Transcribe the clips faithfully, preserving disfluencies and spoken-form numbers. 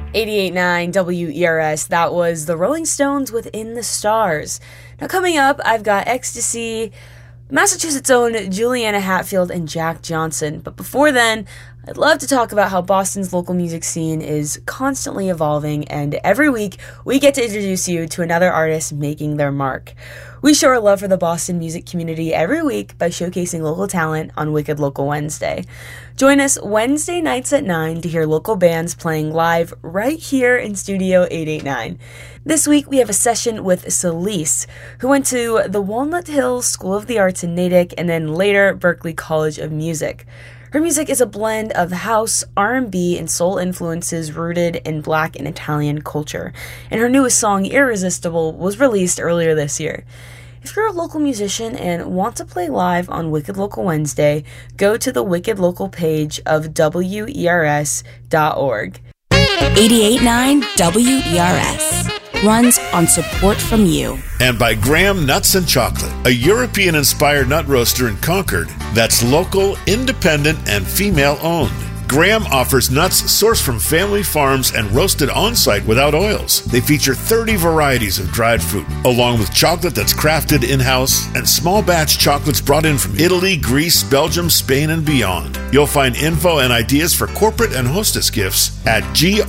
eighty-eight point nine W E R S, that was the Rolling Stones with In the Stars. Now coming up, I've got Ecstasy, Massachusetts' own Juliana Hatfield, and Jack Johnson. But before then, I'd love to talk about how Boston's local music scene is constantly evolving, and every week we get to introduce you to another artist making their mark. We show our love for the Boston music community every week by showcasing local talent on Wicked Local Wednesday. Join us Wednesday nights at nine to hear local bands playing live right here in Studio eight eighty-nine. This week we have a session with Celise, who went to the Walnut Hills School of the Arts in Natick and then later Berklee College of Music. Her music is a blend of house, R and B, and soul influences rooted in Black and Italian culture, and her newest song, Irresistible, was released earlier this year. If you're a local musician and want to play live on Wicked Local Wednesday, go to the Wicked Local page of W E R S dot org. eighty-eight point nine W E R S runs on support from you. And by Graham Nuts and Chocolate, a European-inspired nut roaster in Concord that's local, independent, and female-owned. Graham offers nuts sourced from family farms and roasted on-site without oils. They feature thirty varieties of dried fruit, along with chocolate that's crafted in-house and small batch chocolates brought in from Italy, Greece, Belgium, Spain, and beyond. You'll find info and ideas for corporate and hostess gifts at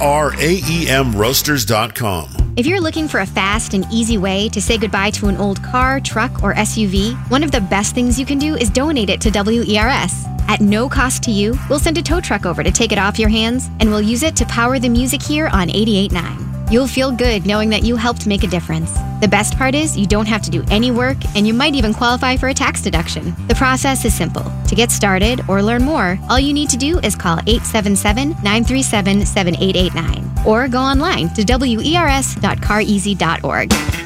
graem roasters dot com. If you're looking for a fast and easy way to say goodbye to an old car, truck, or S U V, one of the best things you can do is donate it to W E R S. At no cost to you, we'll send a tow truck over to take it off your hands, and we'll use it to power the music here on eighty-eight point nine. You'll feel good knowing that you helped make a difference. The best part is you don't have to do any work, and you might even qualify for a tax deduction. The process is simple. To get started or learn more, all you need to do is call eight seven seven, nine three seven, seven eight eight nine or go online to W E R S dot car easy dot org.